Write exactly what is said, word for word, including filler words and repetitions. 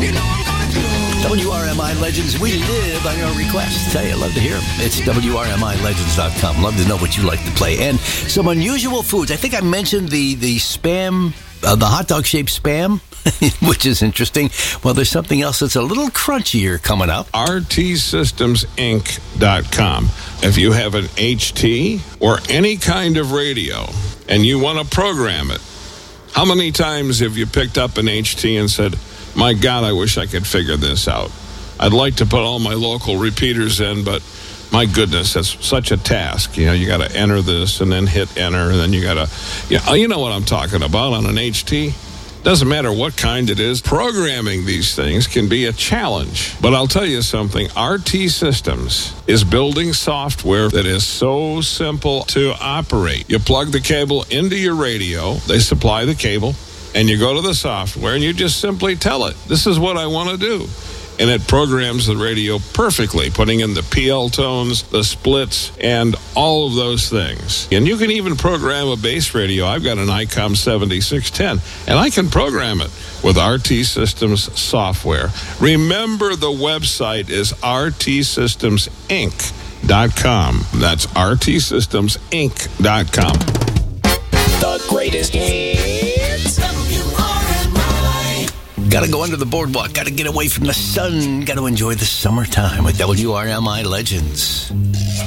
W R M I Legends, we live on your requests. Tell you, love to hear them. It's W R M I legends dot com. Love to know what you like to play. And some unusual foods. I think I mentioned the, the spam, uh, the hot dog shaped spam, which is interesting. Well, there's something else that's a little crunchier coming up. R T Systems Inc dot com. If you have an H T or any kind of radio and you want to program it, how many times have you picked up an H T and said, my God, I wish I could figure this out. I'd like to put all my local repeaters in, but my goodness, that's such a task. You know, you got to enter this and then hit enter, and then you got to, you know, you know what I'm talking about on an H T. Doesn't matter what kind it is. Programming these things can be a challenge. But I'll tell you something. R T Systems is building software that is so simple to operate. You plug the cable into your radio. They supply the cable. And you go to the software and you just simply tell it, this is what I want to do. And it programs the radio perfectly, putting in the P L tones, the splits, and all of those things. And you can even program a base radio. I've got an ICOM seventy-six ten, and I can program it with R T Systems software. Remember, the website is R T Systems Inc dot com. That's R T Systems Inc dot com. The greatest hits. W R M I. Gotta go under the boardwalk. Gotta get away from the sun. Gotta enjoy the summertime with W R M I Legends.